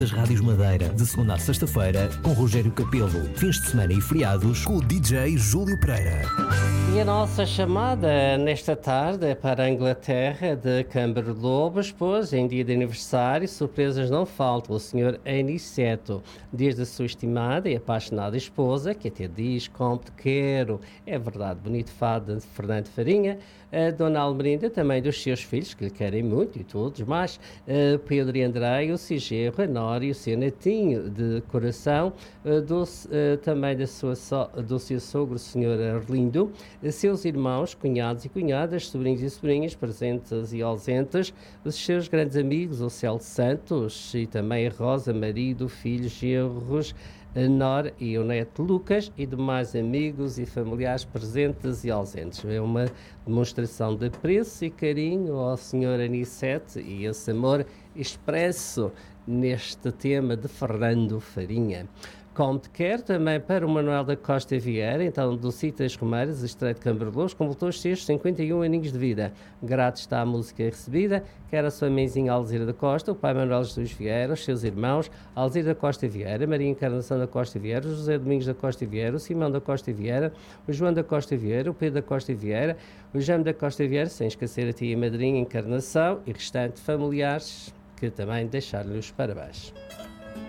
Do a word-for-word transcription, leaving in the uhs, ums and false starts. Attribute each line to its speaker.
Speaker 1: Das Rádios Madeira, de segunda a sexta-feira, com Rogério Capelo. Fins de semana e feriados, com o D J Júlio Pereira.
Speaker 2: E a nossa chamada nesta tarde é para a Inglaterra, de Câmara Lobos, pois em dia de aniversário, surpresas não faltam. O senhor Aniceto, desde a sua estimada e apaixonada esposa, que até diz como te quero. É verdade, bonito fado de Fernando Farinha. A Dona Almerinda, também dos seus filhos, que lhe querem muito, e todos mais. Uh, Pedro e André, o Cigerro, a Nora e o seu netinho de coração. Uh, do, uh, também da sua so, do seu sogro, o senhor Arlindo. Uh, seus irmãos, cunhados e cunhadas, sobrinhos e sobrinhas, presentes e ausentes. Os seus grandes amigos, o Celso Santos e também a Rosa, marido, filhos, genros, a Nora e o neto Lucas, e demais amigos e familiares presentes e ausentes. É uma demonstração de apreço e carinho ao senhor Aniceto e esse amor expresso neste tema de Fernando Farinha. Como te quer, também para o Manuel da Costa Vieira, então do sítio das Romeiras, Estreito de Câmara Lobos, completou os seus cinquenta e um aninhos de vida. Grato está a música recebida, quer a sua mãezinha Alzira da Costa, o pai Manuel Jesus Vieira, os seus irmãos, Alzira da Costa Vieira, Maria Encarnação da Costa Vieira, José Domingos da Costa Vieira, o Simão da Costa Vieira, o João da Costa Vieira, o Pedro da Costa Vieira, o Jaime da Costa Vieira, sem esquecer a tia e madrinha Encarnação e restante familiares, que também deixaram-lhe os parabéns.